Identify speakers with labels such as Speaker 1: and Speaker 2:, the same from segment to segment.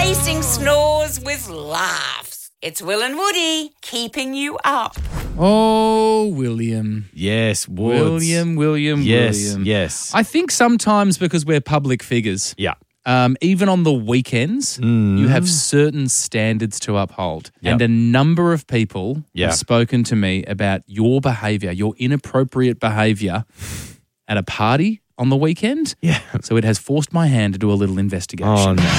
Speaker 1: replacing snores with laughs. It's Will and Woody keeping you up.
Speaker 2: Oh, William.
Speaker 3: Yes, Woods.
Speaker 2: William.
Speaker 3: Yes.
Speaker 2: I think sometimes because we're public figures,
Speaker 3: Yeah.
Speaker 2: even on the weekends, you have certain standards to uphold.
Speaker 3: Yep.
Speaker 2: And a number of people
Speaker 3: Yeah.
Speaker 2: have spoken to me about your behaviour, your inappropriate behaviour at a party on the weekend.
Speaker 3: Yeah.
Speaker 2: So it has forced my hand to do a little investigation.
Speaker 3: Oh, no.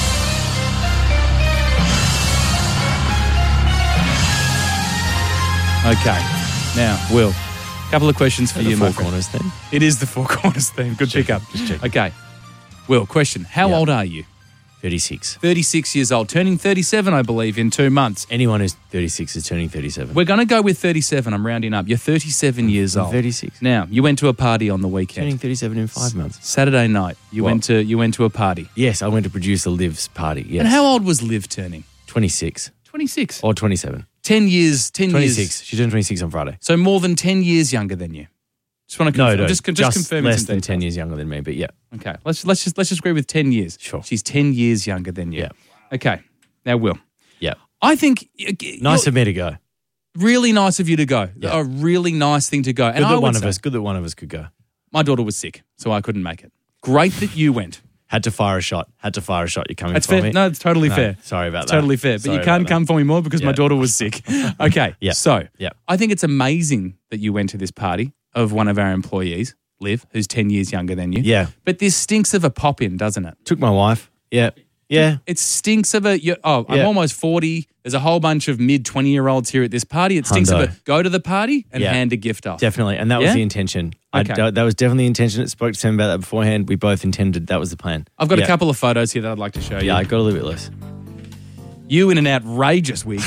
Speaker 2: Okay. Now, Will, a couple of questions for you, my
Speaker 3: Four
Speaker 2: friend.
Speaker 3: corners then.
Speaker 2: It is the Four Corners theme. Good pickup.
Speaker 3: Just checking.
Speaker 2: Okay. Will, question. How
Speaker 3: Yeah.
Speaker 2: old are you?
Speaker 3: 36.
Speaker 2: 36 years old, turning 37, I believe, in 2 months.
Speaker 3: Anyone who's 36 is turning 37.
Speaker 2: We're going to go with 37. I'm rounding up. You're 37 years
Speaker 3: I'm
Speaker 2: old.
Speaker 3: 36.
Speaker 2: Now, you went to a party on the weekend.
Speaker 3: Turning 37 in 5 months.
Speaker 2: Saturday night, you
Speaker 3: What?
Speaker 2: went to a party.
Speaker 3: Yes, I went to produce a Liv's party. Yes.
Speaker 2: And how old was Liv turning?
Speaker 3: 26
Speaker 2: 26.
Speaker 3: or 27.
Speaker 2: 10 years.
Speaker 3: 26.
Speaker 2: Years.
Speaker 3: She turned 26 on Friday.
Speaker 2: So more than 10 years younger than you. Just want to confirm.
Speaker 3: No,
Speaker 2: just confirm
Speaker 3: less
Speaker 2: some
Speaker 3: than
Speaker 2: details.
Speaker 3: 10 years younger than me, but yeah.
Speaker 2: Okay, let's just agree with 10 years.
Speaker 3: Sure.
Speaker 2: She's 10 years younger than you.
Speaker 3: Yeah.
Speaker 2: Okay. Now, Will,
Speaker 3: Yeah.
Speaker 2: I think
Speaker 3: Nice of me to go.
Speaker 2: really nice of you to go.
Speaker 3: Yeah.
Speaker 2: A really nice thing to go. And
Speaker 3: Good
Speaker 2: I
Speaker 3: that
Speaker 2: would
Speaker 3: one of
Speaker 2: say-
Speaker 3: us. Good that one of us could go.
Speaker 2: My daughter was sick, so I couldn't make it. Great that you went.
Speaker 3: Had to fire a shot. You're coming
Speaker 2: That's
Speaker 3: for
Speaker 2: fair.
Speaker 3: me.
Speaker 2: No, it's totally
Speaker 3: No,
Speaker 2: fair.
Speaker 3: sorry about
Speaker 2: It's
Speaker 3: that.
Speaker 2: totally fair. But
Speaker 3: Sorry
Speaker 2: you can't
Speaker 3: about
Speaker 2: come for me more because my
Speaker 3: Yeah.
Speaker 2: daughter was sick. Okay.
Speaker 3: Yeah.
Speaker 2: So
Speaker 3: Yeah.
Speaker 2: I think it's amazing that you went to this party of one of our employees, Liv, who's 10 years younger than you.
Speaker 3: Yeah.
Speaker 2: But this stinks of a pop-in, doesn't it?
Speaker 3: Took my wife. Yeah. Yeah.
Speaker 2: It stinks of I'm
Speaker 3: Yeah.
Speaker 2: almost 40. There's a whole bunch of mid-20-year-olds here at this party. It stinks of
Speaker 3: Hundo.
Speaker 2: it. Go to the party and
Speaker 3: Yeah.
Speaker 2: hand a gift off.
Speaker 3: Definitely. And that was
Speaker 2: Yeah?
Speaker 3: the intention.
Speaker 2: Okay.
Speaker 3: That was definitely the intention. I spoke to Sam about that beforehand. We both intended that was the plan.
Speaker 2: I've got
Speaker 3: Yeah.
Speaker 2: a couple of photos here that I'd like to show you.
Speaker 3: Yeah, I got a little bit less.
Speaker 2: You in an outrageous wig.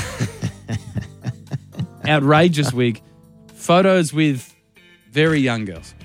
Speaker 2: Outrageous wig. Photos with very young girls.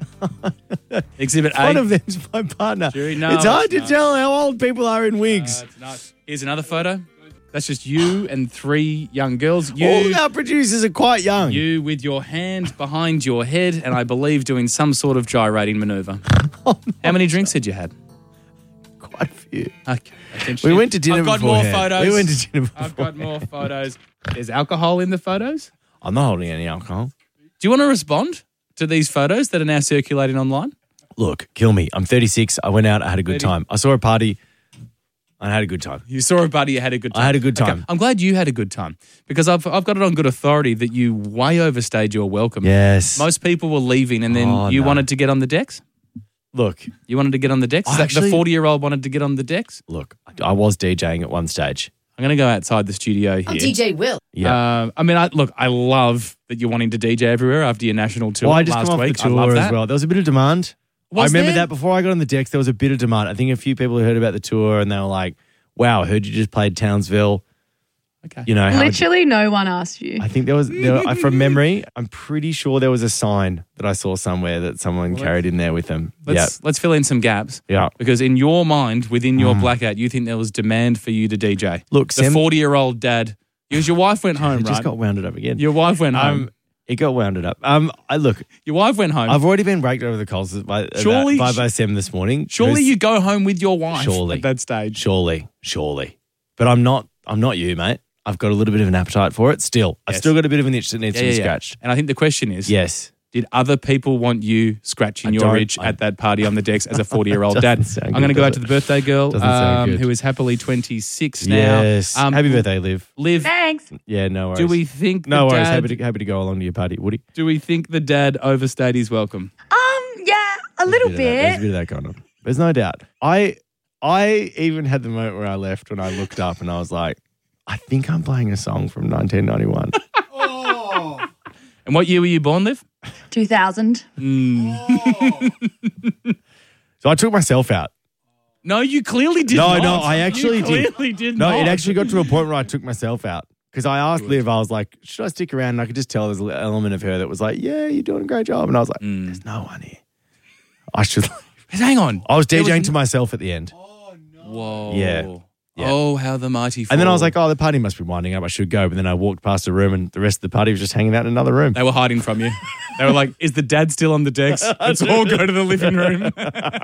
Speaker 2: Exhibit A.
Speaker 3: One of them's my partner.
Speaker 2: Jerry, no,
Speaker 3: it's hard
Speaker 2: it's
Speaker 3: to
Speaker 2: not.
Speaker 3: tell how old people are in wigs.
Speaker 2: It's not. Here's another photo. That's just you and 3 young girls.
Speaker 3: All of our producers are quite young.
Speaker 2: You with your hand behind your head and I believe doing some sort of gyrating maneuver. How many drinks had you had?
Speaker 3: Quite a few.
Speaker 2: Okay. that's
Speaker 3: We
Speaker 2: interesting.
Speaker 3: went to dinner
Speaker 2: I've got more
Speaker 3: beforehand.
Speaker 2: photos.
Speaker 3: We went to dinner
Speaker 2: I've got more photos. There's alcohol in the photos.
Speaker 3: I'm not holding any alcohol.
Speaker 2: Do you want to respond to these photos that are now circulating online?
Speaker 3: Look, kill me. I'm 36. I went out. I had a good
Speaker 2: 30.
Speaker 3: time. I saw a party. I had a good time.
Speaker 2: You saw a buddy, you had a good time.
Speaker 3: I had a good
Speaker 2: Okay,
Speaker 3: time.
Speaker 2: I'm glad you had a good time because I've got it on good authority that you way overstayed your welcome.
Speaker 3: Yes.
Speaker 2: Most people were leaving and then
Speaker 3: Oh,
Speaker 2: you
Speaker 3: no.
Speaker 2: wanted to get on the decks?
Speaker 3: Look,
Speaker 2: You wanted to get on the decks? Is that the
Speaker 3: Actually-
Speaker 2: 40-year-old wanted to get on the decks?
Speaker 3: look. I was DJing at one stage.
Speaker 2: I'm going to go outside the studio here.
Speaker 1: I'm DJ Will.
Speaker 3: Yeah.
Speaker 2: I love that you're wanting to DJ everywhere after your national tour
Speaker 3: Well, I just
Speaker 2: last
Speaker 3: come off
Speaker 2: week.
Speaker 3: the
Speaker 2: I love
Speaker 3: tour
Speaker 2: that.
Speaker 3: as well. There was a bit of demand. I
Speaker 2: Was
Speaker 3: remember
Speaker 2: there?
Speaker 3: that before I got on the decks, there was a bit of demand. I think a few people who heard about the tour and they were like, wow, I heard you just played Townsville.
Speaker 2: Okay.
Speaker 3: You know, how
Speaker 4: Literally no one asked you.
Speaker 3: I think from memory, I'm pretty sure there was a sign that I saw somewhere that someone carried in there with them.
Speaker 2: Let's fill in some gaps.
Speaker 3: Yeah.
Speaker 2: Because in your mind, within your blackout, you think there was demand for you to DJ.
Speaker 3: Look,
Speaker 2: the 40-year-old dad, because your wife went home,
Speaker 3: It
Speaker 2: right?
Speaker 3: just got wounded up again.
Speaker 2: Your wife went home.
Speaker 3: It got wounded up.
Speaker 2: Your wife went home.
Speaker 3: I've already been raked over the coals by
Speaker 2: Surely-
Speaker 3: Sam this morning.
Speaker 2: Surely
Speaker 3: who's-
Speaker 2: you go home with your wife
Speaker 3: Surely.
Speaker 2: at that stage.
Speaker 3: Surely. But I'm not you, mate. I've got a little bit of an appetite for it still. I've
Speaker 2: Yes.
Speaker 3: still got a bit of an itch that needs to be scratched.
Speaker 2: And I think the question is,
Speaker 3: Yes.
Speaker 2: did other people want you scratching
Speaker 3: I
Speaker 2: your
Speaker 3: don't-
Speaker 2: itch
Speaker 3: I-
Speaker 2: at that party on the decks as a 40-year-old
Speaker 3: Doesn't
Speaker 2: dad?
Speaker 3: sound
Speaker 2: I'm
Speaker 3: good,
Speaker 2: going to go
Speaker 3: does
Speaker 2: out to
Speaker 3: it?
Speaker 2: the birthday girl
Speaker 3: Doesn't sound good.
Speaker 2: who is happily 26 now.
Speaker 3: Yes. Happy birthday, Liv.
Speaker 2: Liv,
Speaker 4: Thanks.
Speaker 3: Yeah, no worries.
Speaker 2: do we think
Speaker 3: No
Speaker 2: the
Speaker 3: worries.
Speaker 2: dad,
Speaker 3: Happy to go along to your party, Woody.
Speaker 2: do we think the dad overstayed his welcome?
Speaker 4: Yeah, a little
Speaker 3: There's a
Speaker 4: bit.
Speaker 3: bit of that going on. There's no doubt. I even had the moment where I left when I looked up and I was like, I think I'm playing a song from 1991.
Speaker 2: And what year were you born, Liv?
Speaker 4: 2000.
Speaker 3: So I took myself out.
Speaker 2: No, you clearly did
Speaker 3: No,
Speaker 2: not.
Speaker 3: no, I actually
Speaker 2: you
Speaker 3: did.
Speaker 2: clearly did
Speaker 3: No,
Speaker 2: not.
Speaker 3: it actually got to a point where I took myself out. Because I asked Liv, I was like, should I stick around? And I could just tell there's an element of her that was like, yeah, you're doing a great job. And I was like, there's no one here. I should.
Speaker 2: Hang on.
Speaker 3: I was
Speaker 2: There
Speaker 3: DJing
Speaker 2: was
Speaker 3: to myself at the end.
Speaker 2: Whoa.
Speaker 3: Yeah. Yeah.
Speaker 2: Oh, how the mighty fall.
Speaker 3: And then I was like, oh, the party must be winding up. I should go. But then I walked past a room and the rest of the party was just hanging out in another room.
Speaker 2: they were hiding from you. They were like, is the dad still on the decks? Let's all go to the living room.